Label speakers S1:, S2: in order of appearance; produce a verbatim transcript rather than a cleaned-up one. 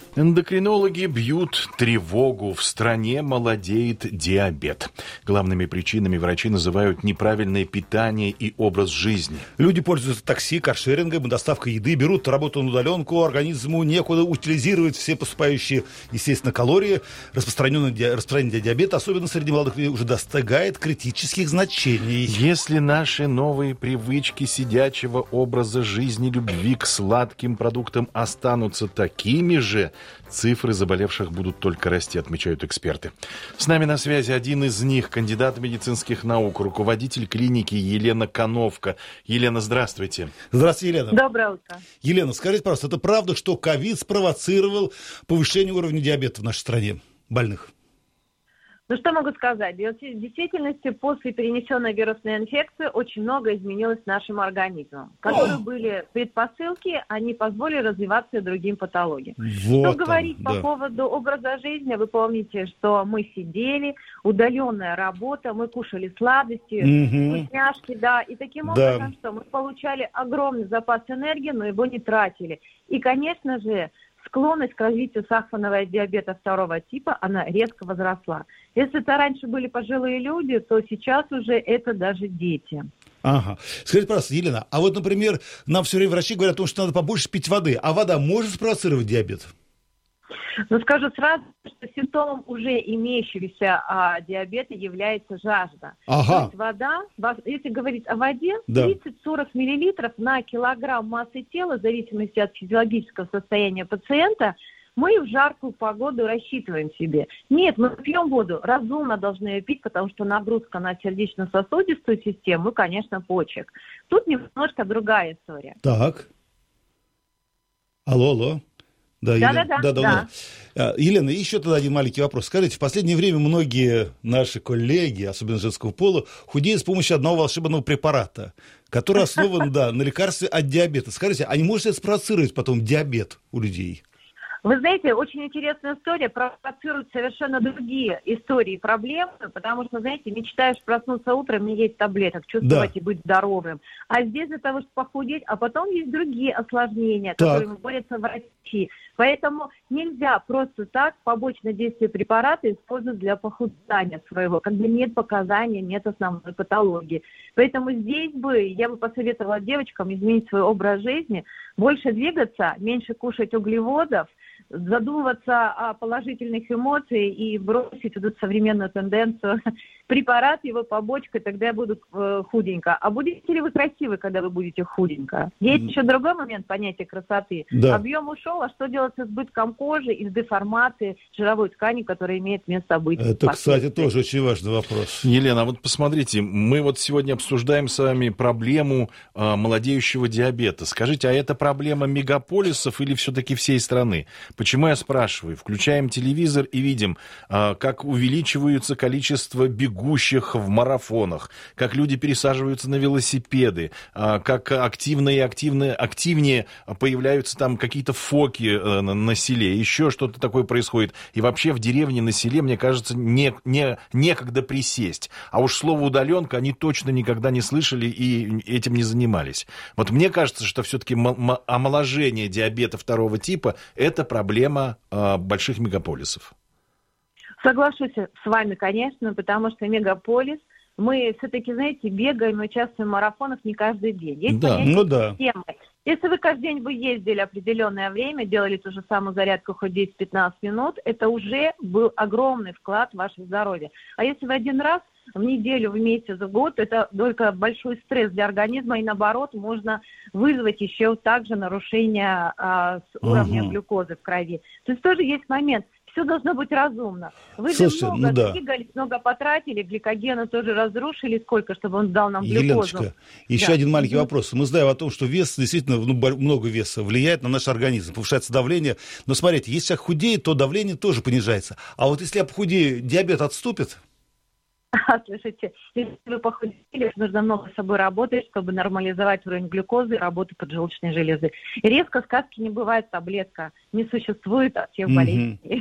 S1: Эндокринологи бьют тревогу. В стране молодеет диабет. Главными причинами врачи называют неправильное питание и образ жизни.
S2: Люди пользуются такси, каршерингом, доставкой еды, берут работу на удаленку, организму некуда утилизировать все поступающие, естественно, калории. Распространенное, ди... распространение диабета, особенно среди молодых людей, уже достигает критических значений.
S1: Если наши новые привычки сидячего образа жизни, любви к сладким продуктам останутся такими же, цифры заболевших будут только расти, отмечают эксперты. С нами на связи один из них, кандидат медицинских наук, руководитель клиники Елена Коновко. Елена, здравствуйте.
S2: Здравствуйте, Елена.
S3: Доброе утро.
S2: Елена, скажите, пожалуйста, это правда, что ковид спровоцировал повышение уровня диабета в нашей стране больных?
S3: Ну, что могу сказать? В действительности, после перенесенной вирусной инфекции очень много изменилось с нашим организмом. Которые были предпосылки, они позволили развиваться и другим патологиям.
S2: Вот
S3: что
S2: там,
S3: говорить
S2: да.
S3: по поводу образа жизни? Вы помните, что мы сидели, удаленная работа, мы кушали сладости,
S2: Угу.
S3: вкусняшки, да. И таким
S2: Да.
S3: образом, что мы получали огромный запас энергии, но его не тратили. И, конечно же, склонность к развитию сахарного диабета второго типа, она резко возросла. Если это раньше были пожилые люди, то сейчас уже это даже дети.
S2: Ага. Скажите, пожалуйста, Елена, а вот, например, нам все время врачи говорят о том, что надо побольше пить воды, а вода может спровоцировать диабет?
S3: Но скажу сразу, что симптомом уже имеющегося а, диабета является жажда.
S2: Ага.
S3: То есть вода, если говорить о воде,
S2: Да.
S3: тридцать-сорок миллилитров на килограмм массы тела, в зависимости от физиологического состояния пациента, мы в жаркую погоду рассчитываем себе. Нет, мы пьем воду, разумно должны ее пить, потому что нагрузка на сердечно-сосудистую систему и, конечно, почек. Тут немножко другая история.
S2: Так. Алло, алло. Да, Елена.
S3: Да-да-да,
S2: Да, да,
S3: да.
S2: да. Елена, еще тогда один маленький вопрос. Скажите, в последнее время многие наши коллеги, особенно женского пола, худеют с помощью одного волшебного препарата, который основан, да, на лекарстве от диабета. Скажите, а не может это спровоцировать потом диабет у людей?
S3: Вы знаете, очень интересная история, провоцирует совершенно другие истории и проблемы, потому что, знаете, мечтаешь проснуться утром, не есть таблеток, чувствовать
S2: Да.
S3: и быть здоровым. А здесь для того, чтобы похудеть, а потом есть другие осложнения,
S2: Так.
S3: которыми борются врачи. Поэтому нельзя просто так побочное действие препарата использовать для похудания своего, когда нет показаний, нет основной патологии. Поэтому здесь бы я бы посоветовала девочкам изменить свой образ жизни, больше двигаться, меньше кушать углеводов, задумываться о положительных эмоциях и бросить эту современную тенденцию. Препарат, его побочка, тогда я буду э, худенько. А будете ли вы красивы, когда вы будете худенько? Есть еще другой момент понятия красоты.
S2: Да.
S3: Объем ушел, а что делать с избытком кожи и с деформацией жировой ткани, которая имеет место быть?
S2: Это, кстати, тоже очень важный вопрос.
S1: Елена, вот посмотрите, мы вот сегодня обсуждаем с вами проблему э, молодеющего диабета. Скажите, а это проблема мегаполисов или все-таки всей страны? Почему я спрашиваю? Включаем телевизор и видим, э, как увеличивается количество бегущих в марафонах, как люди пересаживаются на велосипеды, э, как активно и активно, активнее появляются там какие-то фоки э, на, на селе, еще что-то такое происходит. И вообще в деревне, на селе, мне кажется, не, не, некогда присесть. А уж слово «удаленка» они точно никогда не слышали и этим не занимались. Вот мне кажется, что все-таки м- омоложение диабета второго типа – это проблема э, больших мегаполисов.
S3: Соглашусь с вами, конечно, потому что мегаполис, мы все-таки, знаете, бегаем и участвуем в марафонах не каждый день. Есть
S2: Да,
S3: понятие
S2: ну да.
S3: системы. Если вы каждый день бы ездили определенное время, делали ту же самую зарядку хоть десять-пятнадцать минут, это уже был огромный вклад в ваше здоровье. А если вы один раз в неделю, в месяц, в год, это только большой стресс для организма, и наоборот, можно вызвать еще также нарушение а, с уровня
S2: Ага.
S3: глюкозы в крови. То есть тоже есть момент. Все должно быть разумно. Вы
S2: Слушайте,
S3: же много
S2: ну да.
S3: двигались, много потратили, гликогена тоже разрушили, сколько, чтобы он дал нам глюкозу.
S2: Еленочка, еще
S3: Да.
S2: один маленький
S3: Мгм.
S2: вопрос. Мы знаем о том, что вес, действительно, ну, бо- много веса влияет на наш организм, повышается давление. Но смотрите, если человек худеет, то давление тоже понижается. А вот если я похудею, диабет отступит?
S3: Слушайте, если вы похудели, нужно много с собой работать, чтобы нормализовать уровень глюкозы и работу поджелудочной железы. И резко сказки не бывает, таблетка не существует от всех
S2: Мгм.
S3: болезней.